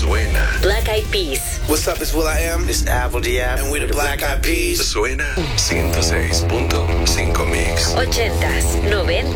Suena. Black Eyed Peas. What's up, it's will.i.am. It's Apple D.App. And we're the Black Eyed Peas. Suena 106.5 Mix. 80s, 90s.